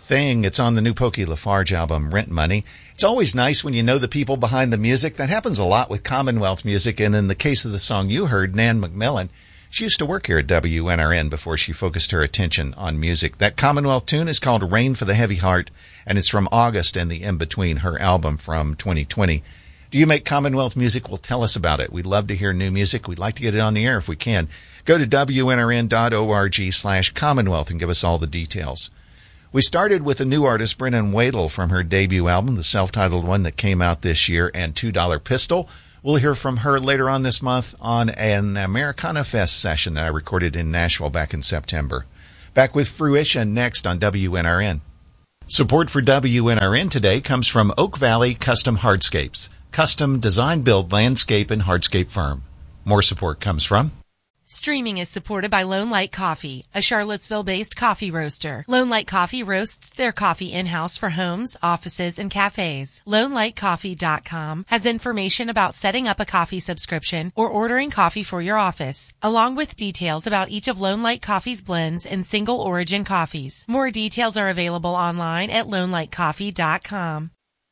Thing. It's on the new Pokey Lafarge album, Rent Money. It's always nice when you know the people behind the music. That happens a lot with Commonwealth music, and in the case of the song you heard, Nan McMillan, she used to work here at WNRN before she focused her attention on music. That Commonwealth tune is called Rain for the Heavy Heart, and it's from August and the In-Between, her album from 2020. Do you make Commonwealth music? Well, tell us about it. We'd love to hear new music. We'd like to get it on the air if we can. Go to WNRN.org/Commonwealth and give us all the details. We started with a new artist, Brennan Wadle, from her debut album, the self-titled one that came out this year, and $2 Pistol. We'll hear from her later on this month on an Americana Fest session that I recorded in Nashville back in September. Back with Fruition next on WNRN. Support for WNRN today comes from Oak Valley Custom Hardscapes, custom design, build, landscape, and hardscape firm. More support comes from... Streaming is supported by Lone Light Coffee, a Charlottesville-based coffee roaster. Lone Light Coffee roasts their coffee in-house for homes, offices, and cafes. LoneLightCoffee.com has information about setting up a coffee subscription or ordering coffee for your office, along with details about each of Lone Light Coffee's blends and single origin coffees. More details are available online at LoneLightCoffee.com.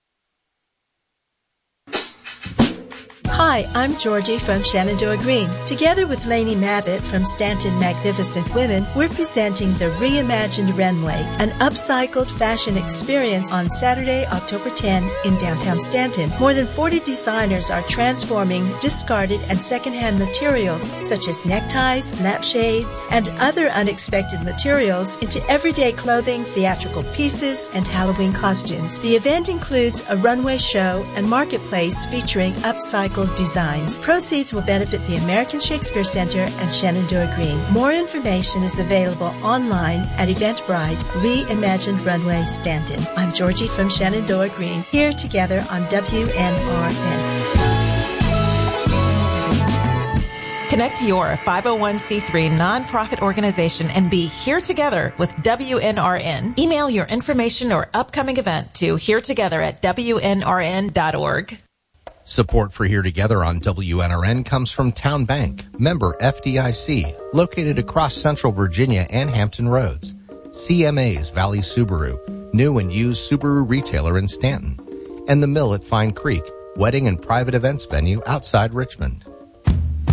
Hi, I'm Georgie from Shenandoah Green. Together with Lainey Mabbitt from Stanton Magnificent Women, we're presenting the Reimagined Runway, an upcycled fashion experience on Saturday, October 10 in downtown Stanton. More than 40 designers are transforming discarded and secondhand materials such as neckties, lampshades, and other unexpected materials into everyday clothing, theatrical pieces, and Halloween costumes. The event includes a runway show and marketplace featuring upcycled designs. Proceeds will benefit the American Shakespeare Center and Shenandoah Green. More information is available online at Eventbrite Reimagined Runway Stanton. I'm Georgie from Shenandoah Green, here together on WNRN. Connect your 501c3 nonprofit organization and be here together with WNRN. Email your information or upcoming event to heretogether@WNRN.org. Support for Here Together on WNRN comes from Town Bank, member FDIC, located across Central Virginia and Hampton Roads. CMA's Valley Subaru, new and used Subaru retailer in Stanton. And The Mill at Fine Creek, wedding and private events venue outside Richmond.